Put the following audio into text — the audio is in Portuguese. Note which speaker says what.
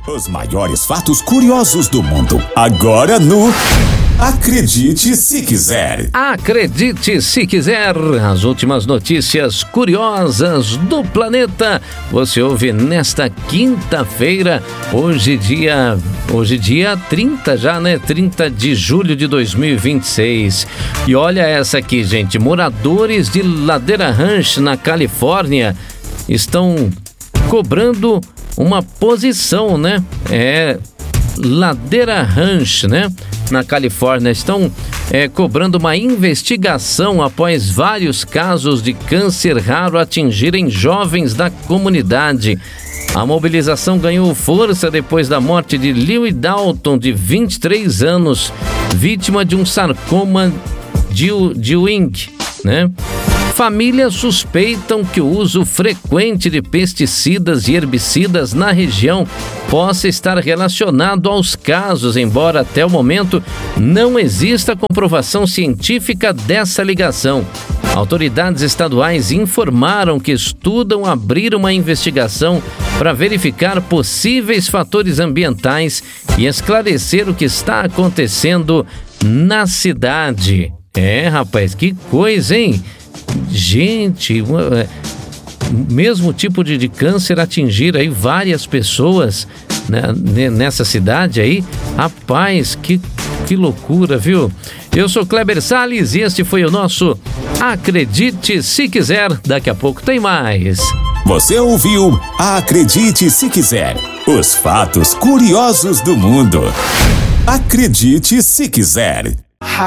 Speaker 1: Os maiores fatos curiosos do mundo. Agora no Acredite Se Quiser.
Speaker 2: Acredite Se Quiser. As últimas notícias curiosas do planeta você ouve nesta quinta-feira. Hoje dia 30 já, né? 30 de julho de 2026. E olha essa aqui, gente. Moradores de Ladera Ranch, na Califórnia, estão cobrando uma posição, né? Ladera Ranch, né? Na Califórnia, estão cobrando uma investigação após vários casos de câncer raro atingirem jovens da comunidade. A mobilização ganhou força depois da morte de Lewis Dalton, de 23 anos, vítima de um sarcoma de Ewing, né? Famílias suspeitam que o uso frequente de pesticidas e herbicidas na região possa estar relacionado aos casos, embora até o momento não exista comprovação científica dessa ligação. Autoridades estaduais informaram que estudam abrir uma investigação para verificar possíveis fatores ambientais e esclarecer o que está acontecendo na cidade. Rapaz, que coisa, hein? Gente, mesmo tipo de câncer atingir aí várias pessoas, né, nessa cidade aí. Rapaz, que loucura, viu? Eu sou Kleber Salles e este foi o nosso Acredite Se Quiser. Daqui a pouco tem mais.
Speaker 1: Você ouviu Acredite Se Quiser. Os fatos curiosos do mundo. Acredite Se Quiser.